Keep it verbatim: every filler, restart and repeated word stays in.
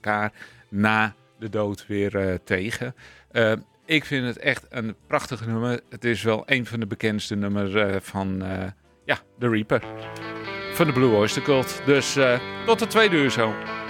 elkaar na de dood weer uh, tegen. Uh, ik vind het echt een prachtig nummer. Het is wel een van de bekendste nummers uh, van uh, ja, The Reaper. Van de Blue Oyster Cult. Dus uh, tot de tweede uur zo.